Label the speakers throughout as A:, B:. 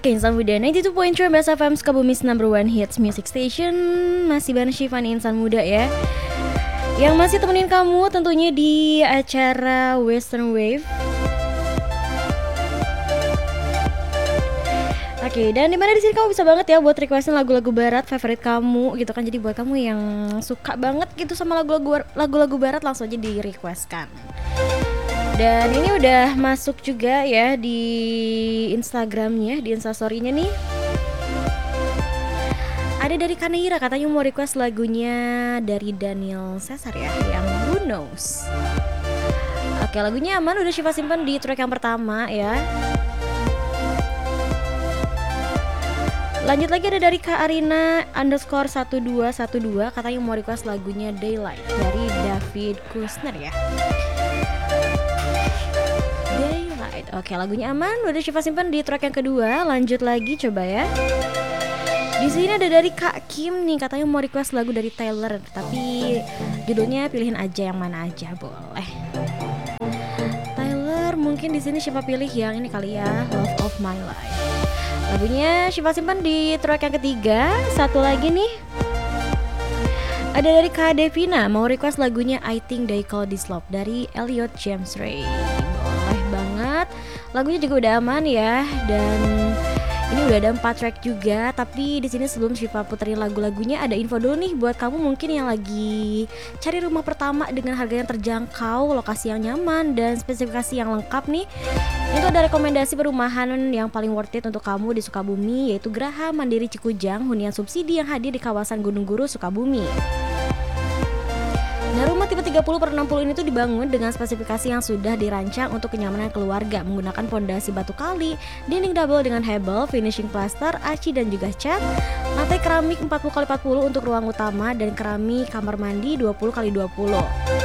A: Oke, Insan Muda 92.3 Best FM Sukabumi's number one hits music station. Masih bareng Shifan Insan Muda ya, yang masih temenin kamu tentunya di acara Western Wave. Oke, dan dimana di sini kamu bisa banget ya buat requestin lagu-lagu barat favorit kamu gitu kan. Jadi buat kamu yang suka banget gitu sama lagu-lagu barat, langsung aja di requestkan. Dan ini udah masuk juga ya di Instagramnya, di Instastory-nya nih. Ada dari Kaneira, katanya mau request lagunya dari Daniel Caesar ya, yang Who Knows. Oke, lagunya aman, udah Syifa simpan di track yang pertama ya. Lanjut lagi ada dari Kak Arina _1212, katanya mau request lagunya Daylight dari David Kushner ya. Daylight. Oke, lagunya aman, udah Syifa simpan di track yang kedua. Lanjut lagi coba ya. Di sini ada dari Kak Kim nih, katanya mau request lagu dari Taylor, tapi judulnya pilihin aja yang mana aja boleh. Taylor, mungkin di sini Syifa pilih yang ini kali ya, Love of My Life. Lagunya Syifa simpan di track yang ketiga. Satu lagi nih, ada dari Kak Devina, mau request lagunya I Think They Call This Love dari Elliot James Ray. Boleh banget. Lagunya juga udah aman ya, dan ini udah ada 4 track juga. Tapi di sini sebelum Syifa puterin lagu-lagunya, ada info dulu nih buat kamu mungkin yang lagi cari rumah pertama dengan harga yang terjangkau, lokasi yang nyaman, dan spesifikasi yang lengkap nih. Itu ada rekomendasi perumahan yang paling worth it untuk kamu di Sukabumi, yaitu Graha Mandiri Cikujang, hunian subsidi yang hadir di kawasan Gunung Guru, Sukabumi. Nah, rumah tipe 30/60 ini tuh dibangun dengan spesifikasi yang sudah dirancang untuk kenyamanan keluarga, menggunakan pondasi batu kali, dinding double dengan hebel, finishing plaster, aci dan juga cat, lantai keramik 40x40 untuk ruang utama, dan keramik kamar mandi 20x20.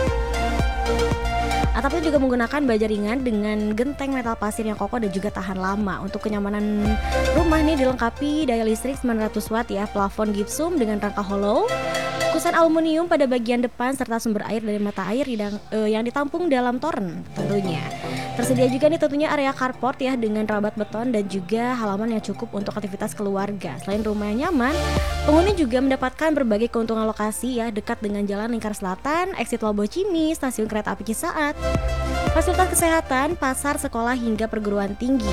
A: Atapnya juga menggunakan baja ringan dengan genteng metal pasir yang kokoh dan juga tahan lama. Untuk kenyamanan rumah nih dilengkapi daya listrik 900 watt ya, plafon gipsum dengan rangka hollow, kusen aluminium pada bagian depan, serta sumber air dari mata air yang ditampung dalam toren tentunya. Tersedia juga nih tentunya area carport ya, dengan rabat beton dan juga halaman yang cukup untuk aktivitas keluarga. Selain rumah yang nyaman, penghuni juga mendapatkan berbagai keuntungan lokasi ya, dekat dengan Jalan Lingkar Selatan, exit Tol Bocimi, stasiun kereta api Cisaat, fasilitas kesehatan, pasar, sekolah hingga perguruan tinggi.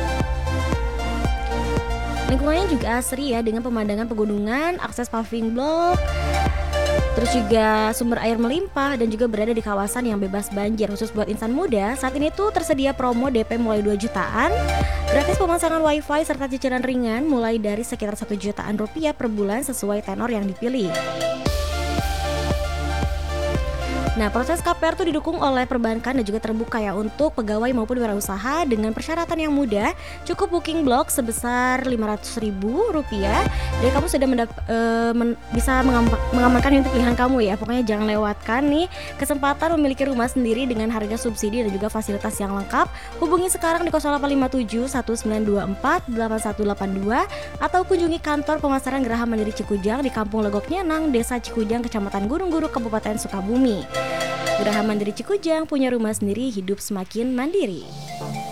A: Lingkungannya juga asri ya, dengan pemandangan pegunungan, akses paving block, terus juga sumber air melimpah, dan juga berada di kawasan yang bebas banjir. Khusus buat insan muda, saat ini tuh tersedia promo DP mulai 2 jutaan, gratis pemasangan wifi, serta cicilan ringan mulai dari sekitar 1 jutaan rupiah per bulan sesuai tenor yang dipilih. Nah, proses KPR tuh didukung oleh perbankan dan juga terbuka ya untuk pegawai maupun wirausaha dengan persyaratan yang mudah. Cukup booking blok sebesar Rp500.000 dan kamu sudah bisa mengamankan untuk pilihan kamu ya. Pokoknya jangan lewatkan nih kesempatan memiliki rumah sendiri dengan harga subsidi dan juga fasilitas yang lengkap. Hubungi sekarang di 0857 1924 8182 atau kunjungi kantor pemasaran Graha Mandiri Cikujang di Kampung Legok Nyenang, Desa Cikujang, Kecamatan Gunung Guru, Kabupaten Sukabumi. Graha Mandiri Cikujang, punya rumah sendiri, hidup semakin mandiri.